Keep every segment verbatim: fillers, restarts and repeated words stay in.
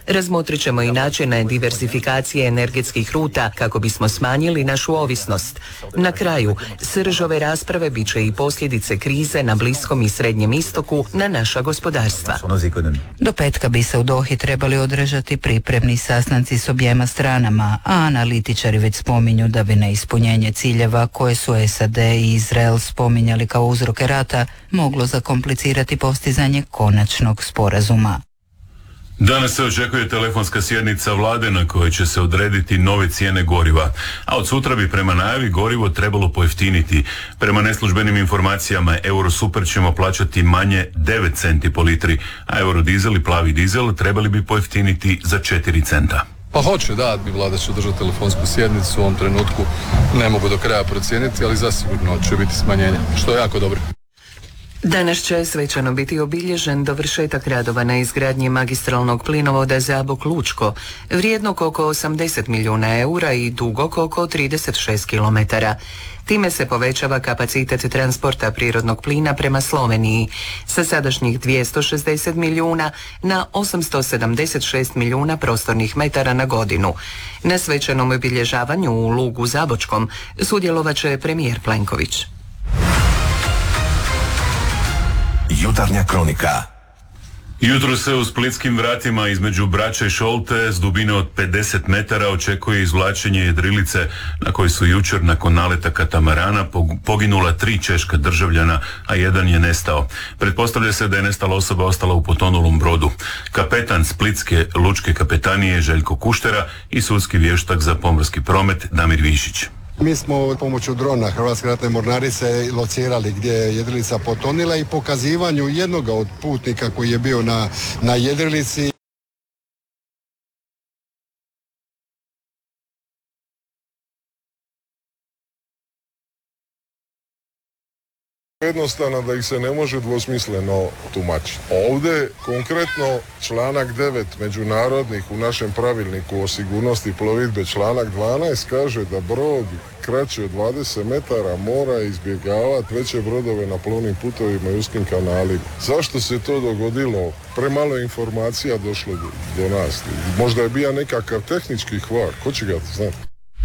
Razmotrit ćemo i načine diversifikacije energetskih ruta kako bismo smanjili našu ovisnost. Na kraju, srž ove rasprave bit će i posljedice krize na Bliskom i Srednjem istoku na naša gospodarstva. Do petka bi se u Dohi trebali održati pripremni sastanci s objema stranama, a analitičari već spominju da bi neispunjenje ciljeva koje su S A D i Izrael spominjali kao uzroke rata moglo zakomplicirati postizanje konačnog sporazuma. Danas se očekuje telefonska sjednica vlade na kojoj će se odrediti nove cijene goriva, a od sutra bi prema najavi gorivo trebalo pojeftiniti. Prema neslužbenim informacijama Eurosuper ćemo plaćati manje devet centi po litri, a Eurodizel i plavi dizel trebali bi pojeftiniti za četiri centa. Pa hoće, da, bi vlada će održati telefonsku sjednicu, u ovom trenutku ne mogu do kraja procijeniti, ali zasigurno će biti smanjenje, što je jako dobro. Danas će svečano biti obilježen dovršetak radova na izgradnji magistralnog plinovoda Zabok-Lučko, vrijednog oko osamdeset milijuna eura i dugog oko trideset šest kilometara. Time se povećava kapacitet transporta prirodnog plina prema Sloveniji sa sadašnjih dvjesto šezdeset milijuna na osamsto sedamdeset šest milijuna prostornih metara na godinu. Na svečanom obilježavanju u Lugu Zabočkom sudjelovat će premijer Plenković. Jutarnja kronika. Jutro se u splitskim vratima između Brača i Šolte s dubine od pedeset metara očekuje izvlačenje jedrilice na kojoj su jučer nakon naleta katamarana poginula tri češka državljana, a jedan je nestao. Pretpostavlja se da je nestala osoba ostala u potonulom brodu. Kapetan Splitske lučke kapetanije Željko Kuštera i sudski vještak za pomorski promet Damir Višić. Mi smo pomoću drona Hrvatske ratne mornarice locirali gdje je jedrilica potonila i pokazivanju jednoga od putnika koji je bio na, na jedrilici. Jednostavno da ih se ne može dvosmisleno tumačiti. Ovdje konkretno članak devet međunarodnih u našem pravilniku o sigurnosti plovidbe, članak dvanaest kaže da brod kraći od dvadeset metara mora izbjegavati veće brodove na plovnim putovima i uskim kanalima. Zašto se to dogodilo? Premalo informacija došlo do, do nas. Možda je bio nekakav tehnički kvar, ko će ga znati?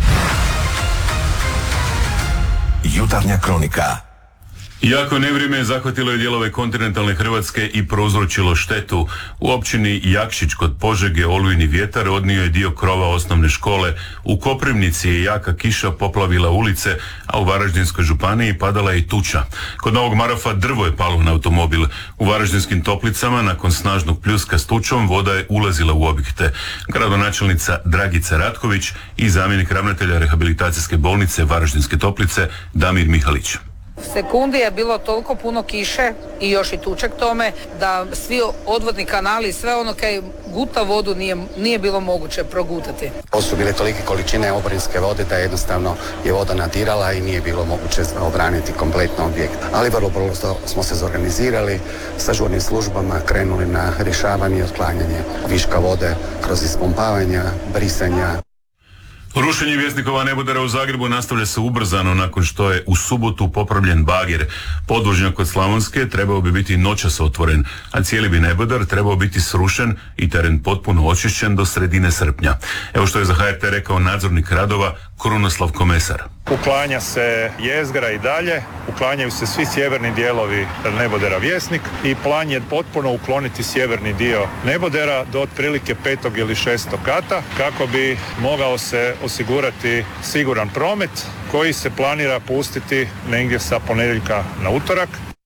Jutarnja kronika. Jako nevrijeme zahvatilo je dijelove kontinentalne Hrvatske i prouzročilo štetu. U općini Jakšić kod Požege olujni vjetar odnio je dio krova osnovne škole. U Koprivnici je jaka kiša poplavila ulice, a u Varaždinskoj županiji padala je i tuča. Kod Novog Marofa drvo je palo na automobil. U Varaždinskim Toplicama nakon snažnog pljuska s tučom voda je ulazila u objekte. Gradonačelnica Dragica Ratković i zamjenik ravnatelja rehabilitacijske bolnice Varaždinske Toplice Damir Mihalić. Sekundi je bilo toliko puno kiše i još i tuček tome da svi odvodni kanali i sve ono kaj guta vodu nije, nije bilo moguće progutati. To su bile tolike količine oborinske vode da jednostavno je voda nadirala i nije bilo moguće obraniti kompletno objekt. Ali vrlo brzo smo se zorganizirali sa žurnim službama, krenuli na rješavanje i otklanjanje viška vode kroz ispumpavanja, brisanja. Rušenje Vjesnikova nebodera u Zagrebu nastavlja se ubrzano nakon što je u subotu popravljen bager. Podvožnjak kod Slavonske trebao bi biti noćas otvoren, a cijeli bi nebodar trebao biti srušen i teren potpuno očišćen do sredine srpnja. Evo što je za H R T rekao nadzornik radova Krunoslav Komesar. Uklanja se jezgra i dalje, uklanjaju se svi sjeverni dijelovi nebodera Vjesnik i plan je potpuno ukloniti sjeverni dio nebodera do otprilike petog ili šestog kata kako bi mogao se osigurati siguran promet koji se planira pustiti negdje sa ponedjeljka na utorak.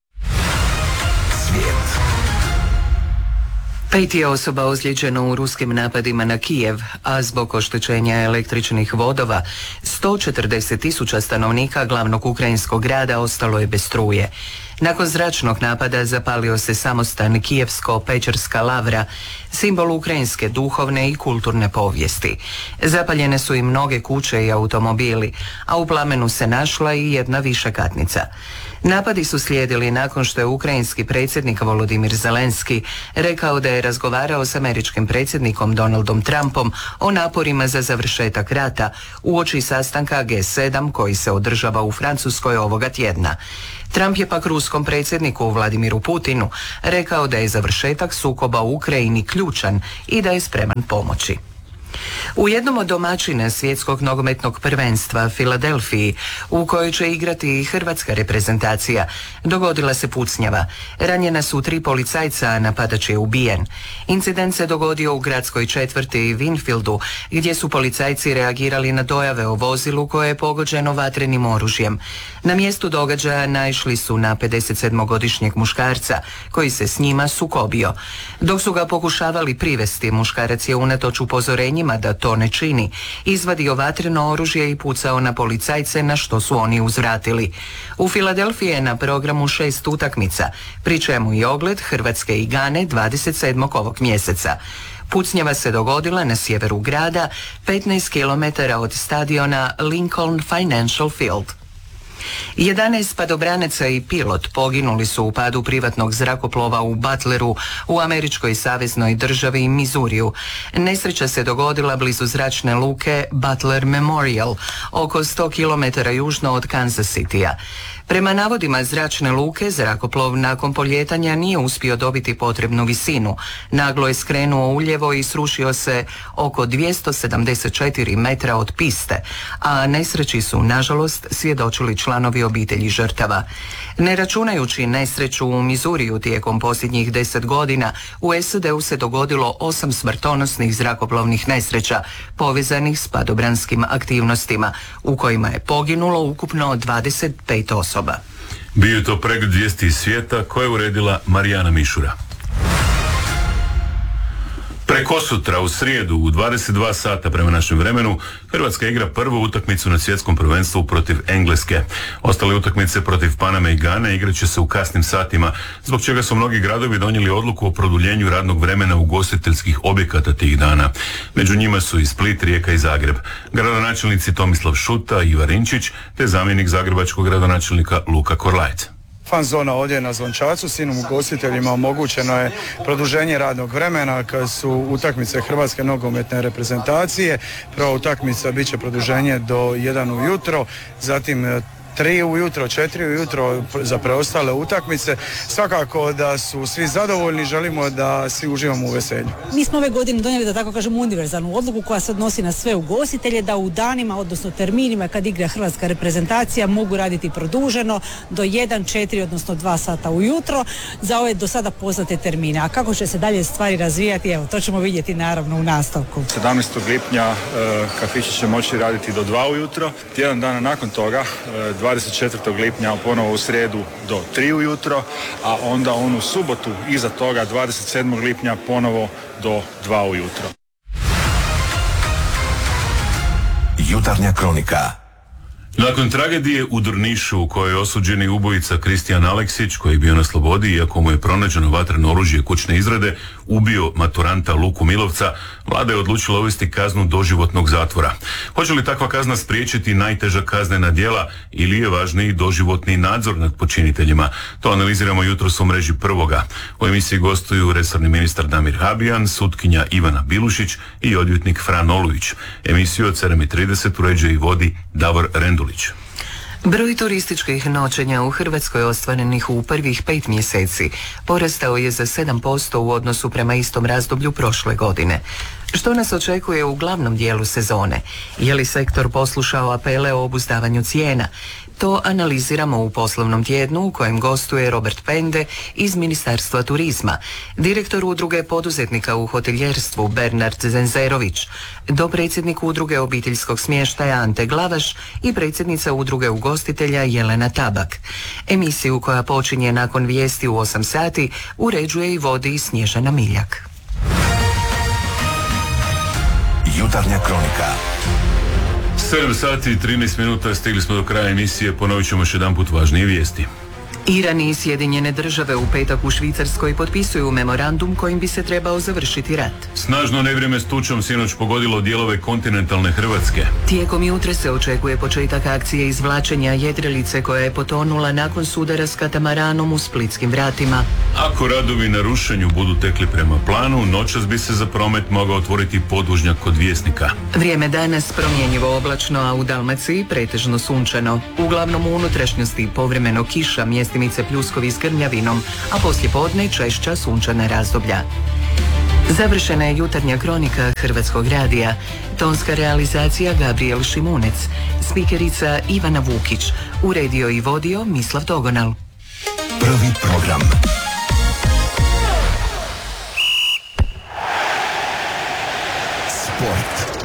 Pet je osoba ozlijeđeno u ruskim napadima na Kijev, a zbog oštećenja električnih vodova sto četrdeset tisuća stanovnika glavnog ukrajinskog grada ostalo je bez struje. Nakon zračnog napada zapalio se samostan Kijevsko-Pečerska lavra, simbol ukrajinske duhovne i kulturne povijesti. Zapaljene su i mnoge kuće i automobili, a u plamenu se našla i jedna višekatnica. Napadi su slijedili nakon što je ukrajinski predsjednik Volodimir Zelenski rekao da je razgovarao s američkim predsjednikom Donaldom Trumpom o naporima za završetak rata uoči sastanka G sedam koji se održava u Francuskoj ovoga tjedna. Trump je pak ruskom predsjedniku Vladimiru Putinu rekao da je završetak sukoba u Ukrajini ključan i da je spreman pomoći. U jednom od domaćina svjetskog nogometnog prvenstva, Filadelfiji, u kojoj će igrati i hrvatska reprezentacija, dogodila se pucnjava. Ranjena su tri policajca, a napadač je ubijen. Incident se dogodio u gradskoj četvrti Winfieldu, gdje su policajci reagirali na dojave o vozilu koje je pogođeno vatrenim oružjem. Na mjestu događaja naišli su na pedesetsedmogodišnjeg muškarca, koji se s njima sukobio. Dok su ga pokušavali privesti, muškarac je unatoč upozorenjima da to ne čini, izvadio vatreno oružje i pucao na policajce, na što su oni uzvratili. U Filadelfiji je na programu šest utakmica, pri čemu i ogled Hrvatske i Gane dvadeset sedmog ovog mjeseca. Pucnjava se dogodila na sjeveru grada, petnaest kilometara od stadiona Lincoln Financial Field. jedanaest padobranaca i pilot poginuli su u padu privatnog zrakoplova u Butleru u američkoj saveznoj državi Missouriju. Nesreća se dogodila blizu zračne luke Butler Memorial, oko sto kilometara južno od Kansas Citya. Prema navodima zračne luke, zrakoplov nakon poljetanja nije uspio dobiti potrebnu visinu. Naglo je skrenuo uljevo i srušio se oko dvjesto sedamdeset četiri metra od piste, a nesreći su, nažalost, svjedočili članovi obitelji žrtava. Ne računajući nesreću u Missouriju tijekom posljednjih deset godina, u S A D-u se dogodilo osam smrtonosnih zrakoplovnih nesreća povezanih s padobranskim aktivnostima, u kojima je poginulo ukupno dvadeset pet osoba. Bio je to pregled vijesti iz svijeta koje je uredila Marijana Mišura. Prekosutra u srijedu u dvadeset dva sata prema našem vremenu Hrvatska igra prvu utakmicu na svjetskom prvenstvu protiv Engleske. Ostale utakmice protiv Paname i Gane igrat će se u kasnim satima, zbog čega su mnogi gradovi donijeli odluku o produljenju radnog vremena ugostiteljskih objekata tih dana. Među njima su i Split, Rijeka i Zagreb. Gradonačelnici Tomislav Šuta i Iva Rinčić te zamjenik zagrebačkog gradonačelnika Luka Korlajc. Fan zona ovdje na Zvončacu, sinom ugostiteljima omogućeno je produženje radnog vremena kad su utakmice Hrvatske nogometne reprezentacije. Prva utakmica bit će produženje do jedan ujutro, zatim tri ujutro, četiri ujutro za preostale utakmice. Svakako da su svi zadovoljni, želimo da svi uživamo u veselju. Mi smo ove godine donijeli, da tako kažem, univerzalnu odluku koja se odnosi na sve ugostitelje, da u danima, odnosno terminima kad igra hrvatska reprezentacija mogu raditi produženo do jedan, četiri, odnosno dva sata ujutro za ove do sada poznate termine. A kako će se dalje stvari razvijati, evo, to ćemo vidjeti naravno u nastavku. sedamnaestog lipnja e, kafići će moći raditi do dva ujutro. Tjedan dana nakon toga, e, dvadeset četvrtog lipnja ponovo u srijedu do tri ujutro, a onda onu subotu iza toga dvadeset sedmog lipnja ponovo do dva ujutro. Jutarnja kronika. Nakon tragedije u Drnišu u kojoj je osuđeni ubojica Kristijan Aleksić, koji je bio na slobodi iako mu je pronađeno vatreno oružje kućne izrade, ubio maturanta Luku Milovca, vlada je odlučila uvesti kaznu doživotnog zatvora. Hoće li takva kazna spriječiti najteža kaznena djela ili je važniji doživotni nadzor nad počiniteljima? To analiziramo jutros u mreži Prvoga. U emisiji gostuju resorni ministar Damir Habijan, sutkinja Ivana Bilušić i odvjetnik Fran Olujić. Emisiju od sedam i trideset uređuje i vodi Davor Rendulić. Broj turističkih noćenja u Hrvatskoj ostvarenih u prvih pet mjeseci porastao je za sedam posto u odnosu prema istom razdoblju prošle godine. Što nas očekuje u glavnom dijelu sezone? Je li sektor poslušao apele o obuzdavanju cijena? To analiziramo u poslovnom tjednu u kojem gostuje Robert Pende iz Ministarstva turizma, direktor udruge poduzetnika u hoteljerstvu Bernard Zenzerović, dopredsjednik udruge obiteljskog smještaja Ante Glavaš i predsjednica udruge ugostitelja Jelena Tabak. Emisiju koja počinje nakon vijesti u osam sati uređuje i vodi Snježana Miljak. Jutarnja kronika. sedam sati i trinaest minuta, stigli smo do kraja emisije, ponovit ćemo još jedan put važnije vijesti. Iran i Sjedinjene države u petak u Švicarskoj potpisuju memorandum kojim bi se trebao završiti rat. Snažno nevrijeme s tučom sinoć pogodilo dijelove kontinentalne Hrvatske. Tijekom jutra se očekuje početak akcije izvlačenja jedrilice koja je potonula nakon sudara s katamaranom u Splitskim vratima. Ako radovi na rušenju budu tekli prema planu, noćas bi se za promet mogao otvoriti podvožnjak kod Vjesnika. Vrijeme danas promjenjivo oblačno, a u Dalmaciji pretežno sunčano. Uglavnom u unutrašnjosti povremeno kiša, mjestimice pljuskovi s grmljavinom, a poslije podne češća sunčana razdoblja. Završena je jutarnja kronika Hrvatskog radija. Tonska realizacija Gabriel Šimunec. Spikerica Ivana Vukić. Uredio i vodio Mislav Dogonal. Prvi program. Sport.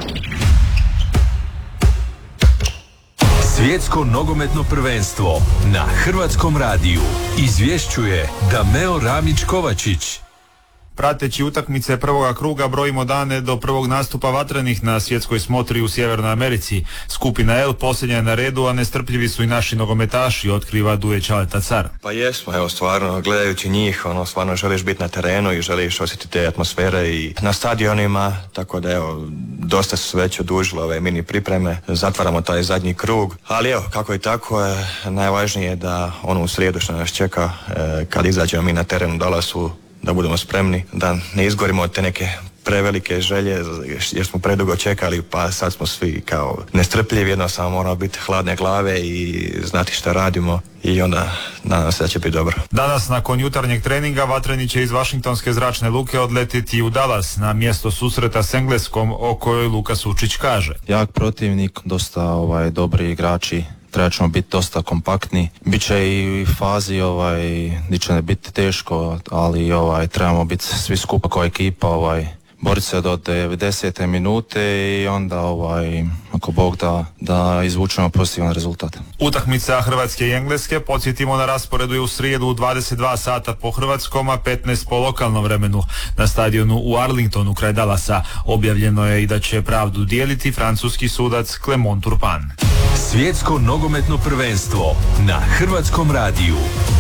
Svjetsko nogometno prvenstvo na Hrvatskom radiju izvješćuje Dameo Ramić-Kovačić. Prateći utakmice prvoga kruga brojimo dane do prvog nastupa vatrenih na svjetskoj smotri u Sjevernoj Americi. Skupina L posljednja je na redu, a nestrpljivi su i naši nogometaši, otkriva Duje Čaleta Car. Pa jesmo, evo stvarno, gledajući njih, ono, stvarno želiš biti na terenu i želiš osjetiti te atmosfere i na stadionima, tako da evo, dosta su već odužile ove mini pripreme, zatvaramo taj zadnji krug, ali evo, kako i tako, je, najvažnije je da ono u srijedu što nas čeka, e, kad izađemo mi na teren u Dallasu, da budemo spremni, da ne izgorimo od te neke prevelike želje jer smo predugo čekali, pa sad smo svi kao nestrpljivi, jednostavno moramo biti hladne glave i znati šta radimo i onda nadam se da će biti dobro. Danas nakon jutarnjeg treninga vatreni će iz Vašingtonske zračne luke odletiti u Dallas na mjesto susreta s Engleskom, o kojoj Luka Sučić kaže. Jak protivnik, dosta ovaj, dobri igrači. Treba ćemo biti dosta kompaktni. Biće i fazi ovaj, gdje će ne biti teško, ali ovaj, trebamo biti svi skupa kao ekipa, ovaj, boriti se do devedesete minute i onda ovaj, ako Bog da, da izvučemo pozitivan rezultat. Utakmica Hrvatske i Engleske, podsjetimo, na rasporedu je u srijedu u dvadeset dva sata po hrvatskom, a petnaest po lokalnom vremenu na stadionu u Arlingtonu kraj Dallasa. Objavljeno je i da će pravdu dijeliti francuski sudac Clement Turpin. Svjetsko nogometno prvenstvo na Hrvatskom radiju.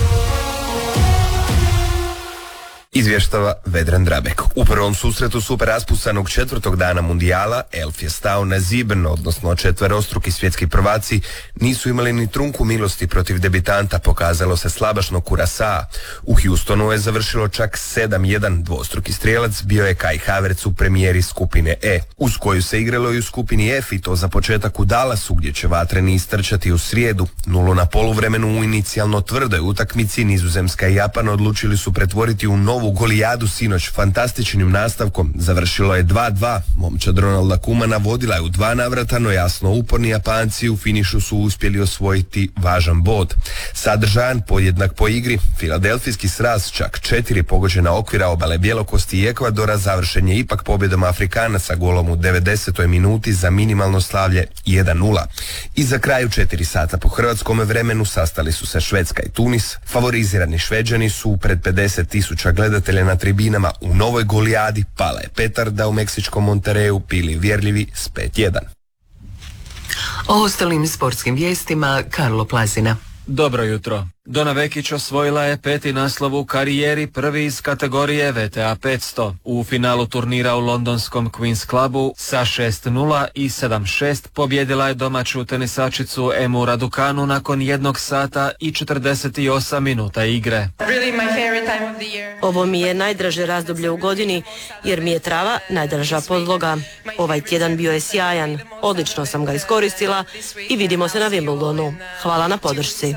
Izvještava Vedran Drabek. U prvom susretu super raspusanog četvrtog dana mundijala Elf je stao na Zibern, odnosno četverostruki svjetski prvaci nisu imali ni trunku milosti protiv debitanta, pokazalo se slabašno Curaçaa. U Houstonu je završilo čak sedam jedan, dvostruki strijelac bio je Kai Havertz u premijeri skupine E, uz koju se igralo i u skupini F, i to za početak u Dallasu, gdje će vatreni istrčati u srijedu. Nulu na poluvremenu u inicijalno tvrdoj utakmici Nizozemska i Japan odlučili su pretvoriti u novu golijadu sinoć fantastičnim nastavkom. Završilo je dva dva. Momčad Ronalda Koemana vodila je u dva navrata, no jasno uporni Japanci u finišu su uspjeli osvojiti važan bod. Sadržajan, podjednak po igri, filadelfijski sraz, čak četiri pogođena okvira obale bjelokosti i Ekvadora završen je ipak pobjedom Afrikanaca golom u devedesetoj minuti za minimalno slavlje jedan nula. I za kraju četiri sata po hrvatskom vremenu sastali su se Švedska i Tunis. Favorizirani Šveđani su pred pedeset tisuća gledatelja na tribinama u novoj golijadi pala je petarda u meksičkom Monterreju, bili vjerljivi s pet jedan. O ostalim sportskim vijestima Karlo Plazina. Dobro jutro. Dona Vekić osvojila je peti naslov u karijeri, prvi iz kategorije V T A petsto. U finalu turnira u londonskom Queen's Clubu sa šest nula i sedam šest pobjedila je domaću tenisačicu Emu Raducanu nakon jednog sata i četrdeset osam minuta igre. Ovo mi je najdraže razdoblje u godini jer mi je trava najdraža podloga. Ovaj tjedan bio je sjajan, odlično sam ga iskoristila i vidimo se na Wimbledonu. Hvala na podršci.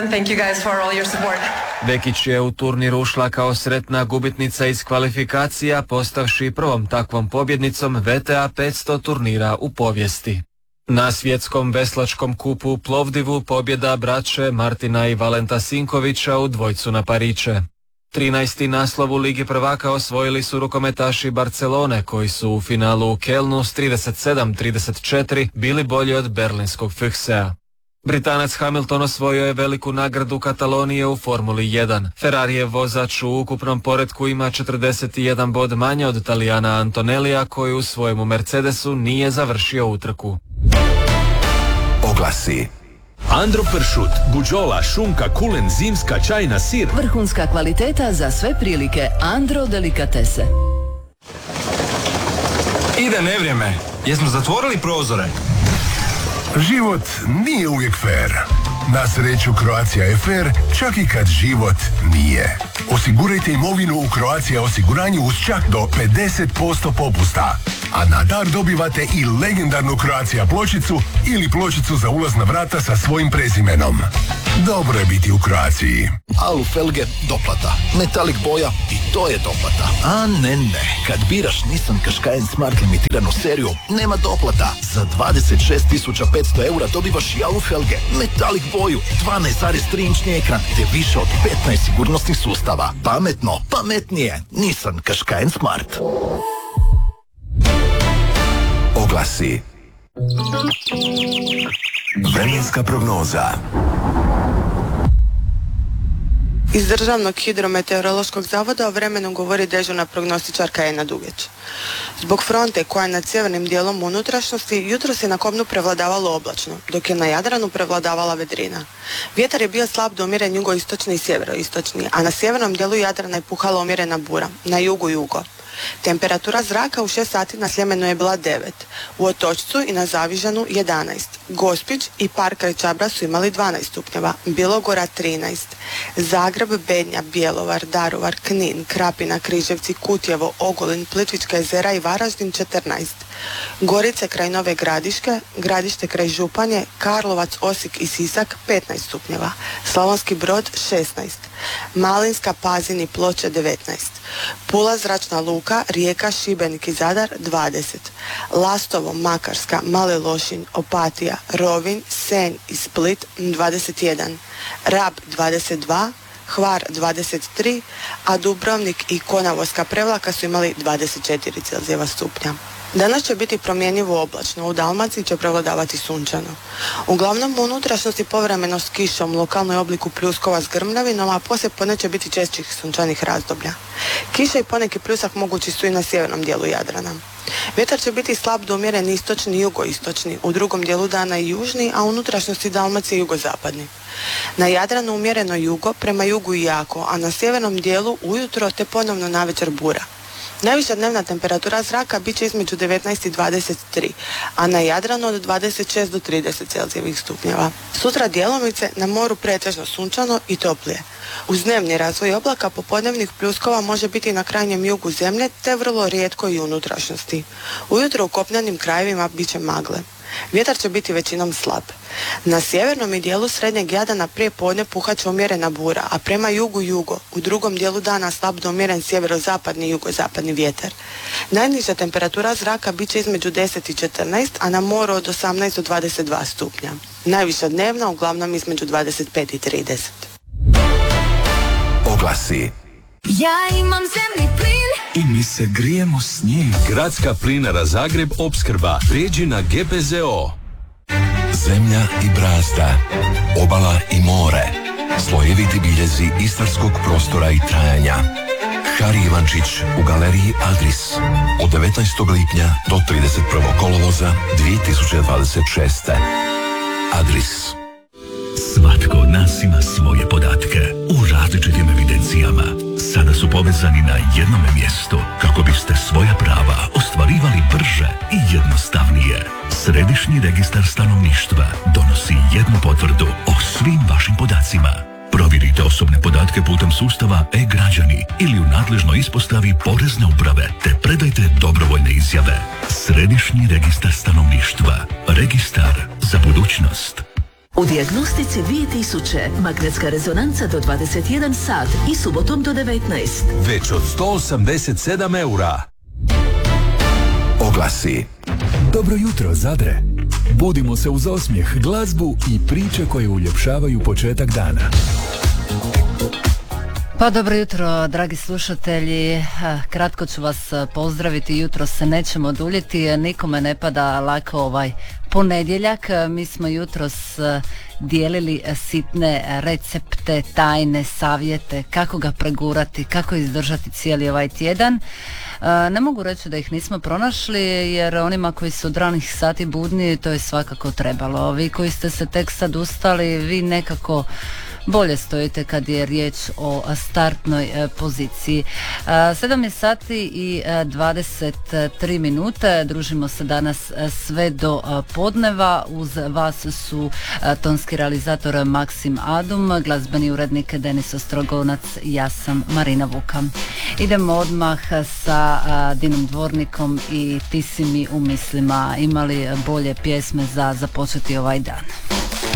Vekić je u turnir ušla kao sretna gubitnica iz kvalifikacija, postavši prvom takvom pobjednicom V T A petsto turnira u povijesti. Na svjetskom veslačkom kupu u Plovdivu pobjeda braće Martina i Valenta Sinkovića u dvojcu na pariće. trinaesti naslov u Ligi prvaka osvojili su rukometaši Barcelone, koji su u finalu u Kelnu s trideset sedam trideset četiri bili bolji od berlinskog Füchsea. Britanac Hamilton osvojio je veliku nagradu Katalonije u Formuli jedan. Ferrarijev vozač u ukupnom poretku ima četrdeset jedan bod manje od Italijana Antonellija, koji u svojemu Mercedesu nije završio utrku. Oglasi. Andro pršut, buđola, šunka, kulen, zimska, čajna, sir. Vrhunska kvaliteta za sve prilike. Andro delikatese. Ide nevrijeme. Jesmo zatvorili prozore? Život nije uvijek fair. Na sreću Croatia je fair, čak i kad život nije. Osigurajte imovinu u Croatia osiguranju uz čak do pedeset posto popusta. A na dar dobivate i legendarnu Croatia pločicu ili pločicu za ulaz na vrata sa svojim prezimenom. Dobro je biti u Croaciji. Alu felge, doplata. Metalik boja, i to je doplata. A ne, ne. Kad biraš Nissan Qashqai Smart limitiranu seriju, nema doplata. Za dvadeset šest tisuća petsto eura dobivaš i alu felge, metalik boju, dvanaest zarez tri inčni ekran, te više od petnaest sigurnosnih sustava. Pametno, pametnije. Nissan Qashqai Smart. Oglasi. Vremenska prognoza. Iz Državnog hidrometeorološkog zavoda o vremenu govori dežurna prognostičarka Ena Dugeć. Zbog fronte koja je nad sjevernim dijelom unutrašnjosti, jutros je na kopnu prevladavalo oblačno, dok je na Jadranu prevladavala vedrina. Vjetar je bio slab do umjeren jugoistočni i sjeveroistočni, a na sjevernom dijelu Jadrana je puhala umjerena bura, na jugu jugo. Temperatura zraka u šest sati na Sljemenu je bila devet, u Otočcu i na Zavižanu jedanaest, Gospić i Park kraj Čabra su imali dvanaest stupnjeva, Bilogora trinaest, Zagreb, Bednja, Bjelovar, Daruvar, Knin, Krapina, Križevci, Kutjevo, Ogulin, Plitvička jezera i Varaždin četrnaest, Gorice kraj Nove Gradiške, Gradište kraj Županje, Karlovac, Osijek i Sisak petnaest stupnjeva, Slavonski Brod šesnaest, Malinska, Pazin i Ploče devetnaest, Pula, Zračna luka, Rijeka, Šibenik i Zadar dvadeset, Lastovo, Makarska, Mali Lošinj, Opatija, Rovinj, Senj i Split dvadeset jedan, Rab dvadeset dva, Hvar dvadeset tri, a Dubrovnik i Konavolska Prevlaka su imali dvadeset četiri Celzijeva stupnja. Danas će biti promjenjivo oblačno, u Dalmaciji će prevladavati sunčano. Uglavnom u unutrašnjosti povremeno s kišom, lokalno je obliku pljuskova s grmljavinom, a poslije podne će biti češćih sunčanih razdoblja. Kiša i poneki pljusak mogući su i na sjevernom dijelu Jadrana. Vjetar će biti slab do umjeren istočni i jugoistočni, u drugom dijelu dana i južni, a u unutrašnjosti Dalmacije jugozapadni. Na Jadranu umjereno jugo, prema jugu i jako, a na sjevernom dijelu ujutro te ponovno navečer bura. Najviša dnevna temperatura zraka bit će između devetnaest i dvadeset tri, a na Jadranu od dvadeset šest do trideset Celzijevih stupnjeva. Sutra djelomice na moru pretežno sunčano i toplije. Uz dnevni razvoj oblaka popodnevnih pljuskova može biti na krajnjem jugu zemlje te vrlo rijetko i unutrašnjosti. Ujutro u kopnenim krajevima bit će magle. Vjetar će biti većinom slab. Na sjevernom i dijelu srednjeg Jadrana prije podne puhat će umjerena bura, a prema jugu jugo, u drugom dijelu dana slab do umjeren sjeverozapadni i jugozapadni vjetar. Najniža temperatura zraka bit će između deset i četrnaest, a na moru od osamnaest do dvadeset dva stupnja. Najviša dnevna uglavnom između dvadeset pet i trideset. Oglasi. Ja imam zemni plin I mi se grijemo s njim. Gradska plinara Zagreb opskrba. Prijeđi na G P Z O. Zemlja i brazda, obala i more, slojeviti biljezi istarskog prostora i trajanja. Hari Ivančić u galeriji Adris od devetnaestog lipnja do trideset prvog kolovoza dvije tisuće dvadeset šeste. Adris. Svatko od nas ima svoje podatke u različitim evidencijama. Sada su povezani na jednom mjestu kako biste svoja prava ostvarivali brže i jednostavnije. Središnji registar stanovništva donosi jednu potvrdu o svim vašim podacima. Provjerite osobne podatke putem sustava e-građani ili u nadležnoj ispostavi Porezne uprave te predajte dobrovoljne izjave. Središnji registar stanovništva. Registar za budućnost. U dijagnostici dvije tisuće, magnetska rezonanca do dvadeset jedan sat i subotom do devetnaest. Već od sto osamdeset sedam eura. Oglasi. Dobro jutro, Zadre. Budimo se uz osmijeh, glazbu i priče koje uljepšavaju početak dana. Pa dobro jutro, dragi slušatelji. Kratko ću vas pozdraviti, jutro se nećemo duljiti, nikome ne pada lako ovaj ponedjeljak. Mi smo jutros dijelili sitne recepte, tajne savjete, kako ga pregurati, kako izdržati cijeli ovaj tjedan. Ne mogu reći da ih nismo pronašli, jer onima koji su od ranih sati budni to je svakako trebalo. Vi koji ste se tek sad ustali, vi nekako bolje stojite kad je riječ o startnoj poziciji. sedam je sati i dvadeset tri minute, družimo se danas sve do podneva. Uz vas su tonski realizator Maksim Adum, glazbeni urednik Denis Ostrogonac, ja sam Marina Vuka. Idemo odmah sa Dinom Dvornikom i Ti si mi u mislima. Imali bolje pjesme za započeti ovaj dan?